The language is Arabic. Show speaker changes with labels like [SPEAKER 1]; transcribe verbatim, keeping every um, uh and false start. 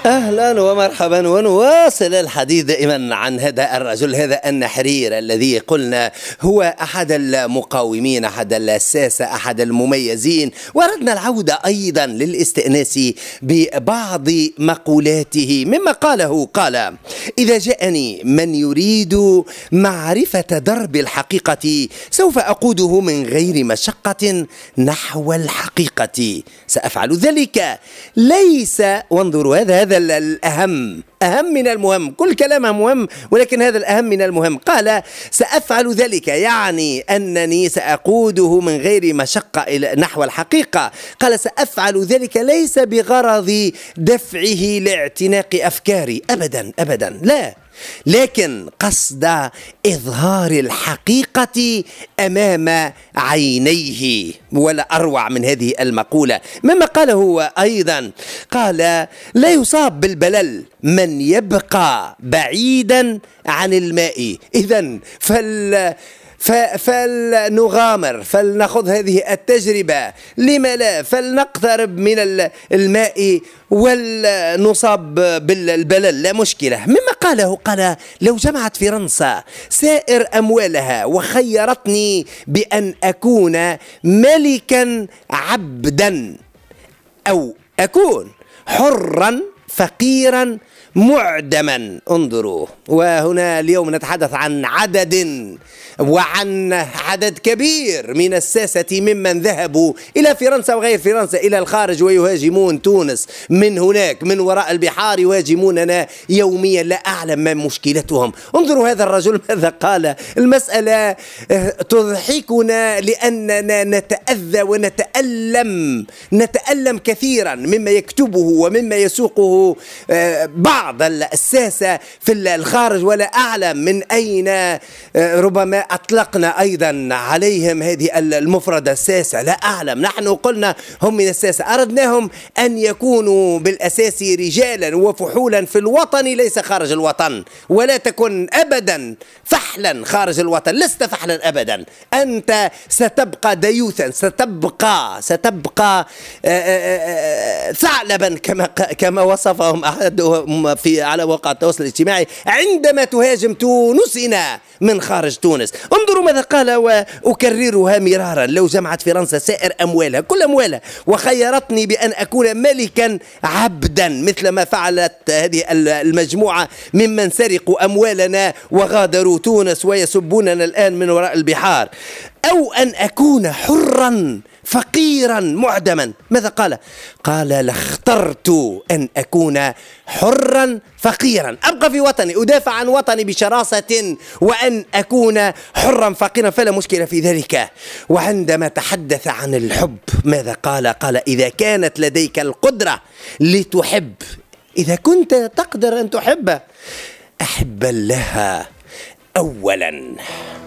[SPEAKER 1] أهلا ومرحبا، ونواصل الحديث دائما عن هذا الرجل، هذا النحرير الذي قلنا هو أحد المقاومين، أحد الساسة، أحد المميزين. وردنا العودة أيضا للاستئناس ببعض مقولاته. مما قاله قال: إذا جاءني من يريد معرفة درب الحقيقة سوف أقوده من غير مشقة نحو الحقيقة، سأفعل ذلك ليس، وانظروا هذا هذا الأهم، أهم من المهم، كل كلامه مهم ولكن هذا الأهم من المهم. قال: سأفعل ذلك يعني أنني سأقوده من غير مشقة إلى نحو الحقيقة. قال: سأفعل ذلك ليس بغرض دفعه لاعتناق أفكاري، أبدا أبدا لا، لكن قصد إظهار الحقيقة أمام عينيه. ولا أروع من هذه المقولة. مما قاله أيضا قال: لا يصاب بالبلل من يبقى بعيدا عن الماء. إذن فال فلنغامر، فلنأخذ هذه التجربة، لما لا، فلنقترب من الماء ولنصاب بالبلل، لا مشكلة. مما قاله قال: لو جمعت فرنسا سائر أموالها وخيرتني بأن أكون ملكا عبدا أو أكون حرا فقيرا معدما. انظروا، وهنا اليوم نتحدث عن عدد وعن عدد كبير من الساسة ممن ذهبوا إلى فرنسا وغير فرنسا، إلى الخارج، ويهاجمون تونس من هناك، من وراء البحار يهاجموننا يوميا، لا أعلم ما مشكلتهم. انظروا هذا الرجل ماذا قال. المسألة تضحكنا لأننا نتأذى ونتألم، نتألم كثيرا مما يكتبه ومما يسوقه بعض الساسة في الخارج، ولا أعلم من أين ربما أطلقنا أيضا عليهم هذه المفردة الساسة، لا أعلم. نحن قلنا هم من الساسة، أردناهم أن يكونوا بالأساس رجالا وفحولا في الوطن ليس خارج الوطن. ولا تكن أبدا فحلا خارج الوطن، لست فحلا أبدا، أنت ستبقى ديوثا، ستبقى ستبقى ثعلبا كما كما وصفهم أحدهم في على مواقع التواصل الاجتماعي عندما تهاجم تونسنا من خارج تونس. انظروا ماذا قال، وأكررها مرارا: لو جمعت فرنسا سائر أموالها، كل أموالها، وخيرتني بأن أكون ملكا عبدا مثل ما فعلت هذه المجموعة ممن سرقوا أموالنا وغادروا تونس ويسبوننا الآن من وراء البحار، أو أن أكون حرا فقيرا معدما. ماذا قال؟ قال: لاخترت أن أكون حرا فقيرا، أبقى في وطني، أدافع عن وطني بشراسة، وأن أكون حرا فقيرا، فلا مشكلة في ذلك. وعندما تحدث عن الحب ماذا قال؟ قال: إذا كانت لديك القدرة لتحب، إذا كنت تقدر أن تحب، أحب الله أولا.